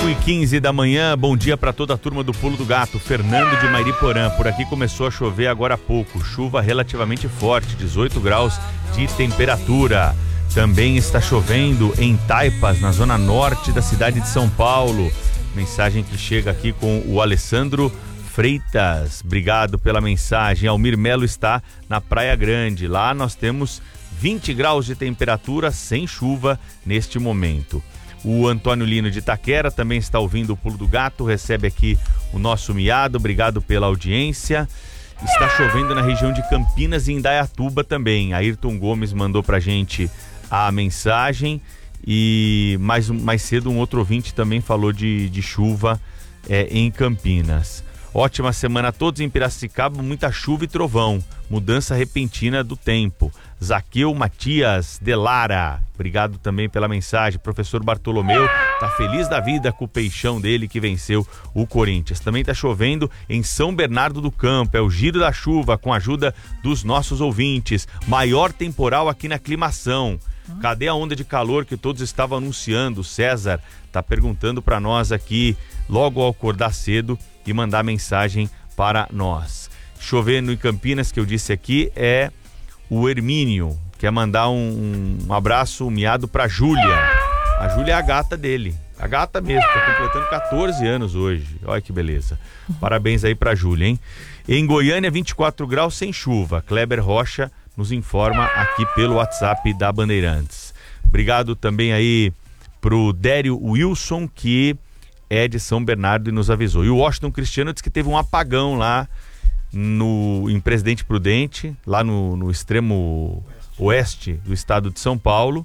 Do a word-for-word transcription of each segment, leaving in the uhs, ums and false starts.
um e quinze da manhã, bom dia para toda a turma do Pulo do Gato. Fernando de Mairiporã, por aqui começou a chover agora há pouco. Chuva relativamente forte, dezoito graus de temperatura. Também está chovendo em Taipas, na zona norte da cidade de São Paulo. Mensagem que chega aqui com o Alessandro Freitas. Obrigado pela mensagem. Almir Melo está na Praia Grande. Lá nós temos vinte graus de temperatura sem chuva neste momento. O Antônio Lino de Itaquera também está ouvindo o Pulo do Gato, recebe aqui o nosso miado, obrigado pela audiência. Está chovendo na região de Campinas e Indaiatuba também. Ayrton Gomes mandou pra gente a mensagem e mais, mais cedo um outro ouvinte também falou de, de chuva é, em Campinas. Ótima semana a todos em Piracicaba, muita chuva e trovão, mudança repentina do tempo. Zaqueu Matias de Lara, obrigado também pela mensagem. Professor Bartolomeu tá feliz da vida com o peixão dele que venceu o Corinthians. Também tá chovendo em São Bernardo do Campo, é o giro da chuva com a ajuda dos nossos ouvintes. Maior temporal aqui na Aclimação. Cadê a onda de calor que todos estavam anunciando? O César tá perguntando para nós aqui logo ao acordar cedo e mandar mensagem para nós. Chovendo em Campinas, que eu disse aqui, é o Hermínio. Quer mandar um, um abraço, um miado pra Júlia. A Júlia é a gata dele. A gata mesmo, tá completando catorze anos hoje. Olha que beleza. Parabéns aí pra Júlia, hein? Em Goiânia, vinte e quatro graus sem chuva. Kleber Rocha nos informa aqui pelo WhatsApp da Bandeirantes. Obrigado também aí pro Dério Wilson, que é de São Bernardo e nos avisou. E o Washington Cristiano disse que teve um apagão lá no, em Presidente Prudente, lá no, no extremo oeste do estado de São Paulo,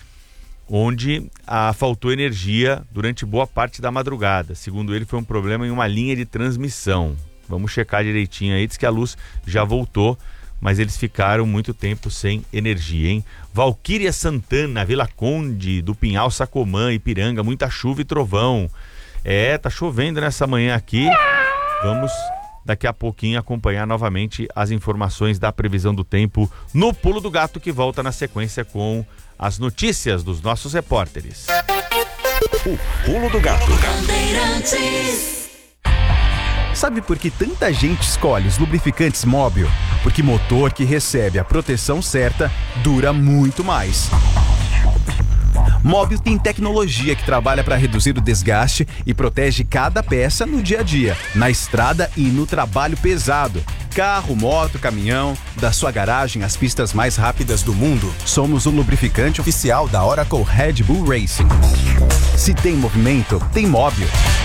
onde ah, faltou energia durante boa parte da madrugada. Segundo ele, foi um problema em uma linha de transmissão. Vamos checar direitinho aí, diz que a luz já voltou, mas eles ficaram muito tempo sem energia, hein? Valquíria Santana, Vila Conde, do Pinhal, Sacomã, Ipiranga, muita chuva e trovão. É, tá chovendo nessa manhã aqui. Vamos daqui a pouquinho acompanhar novamente as informações da previsão do tempo no Pulo do Gato, que volta na sequência com as notícias dos nossos repórteres. O Pulo do Gato. Sabe por que tanta gente escolhe os lubrificantes Móbil? Porque motor que recebe a proteção certa dura muito mais. Móbil tem tecnologia que trabalha para reduzir o desgaste e protege cada peça no dia a dia, na estrada e no trabalho pesado. Carro, moto, caminhão, da sua garagem às pistas mais rápidas do mundo, somos o lubrificante oficial da Oracle Red Bull Racing. Se tem movimento, tem Móbil.